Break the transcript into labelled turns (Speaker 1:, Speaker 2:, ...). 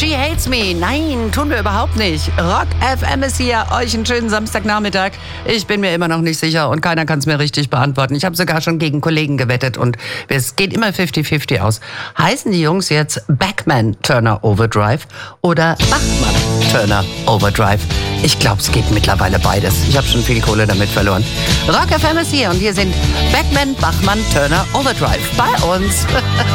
Speaker 1: She Hates Me. Nein, tun wir überhaupt nicht. Rock FM ist hier. Euch einen schönen Samstagnachmittag. Ich bin mir immer noch nicht sicher und keiner kann es mir richtig beantworten. Ich habe sogar schon gegen Kollegen gewettet und es geht immer 50-50 aus. Heißen die Jungs jetzt Backman Turner Overdrive oder Bachmann Turner Overdrive? Ich glaube, es geht mittlerweile beides. Ich habe schon viel Kohle damit verloren. Rock FM ist hier und hier sind Backman, Bachmann, Turner Overdrive bei uns.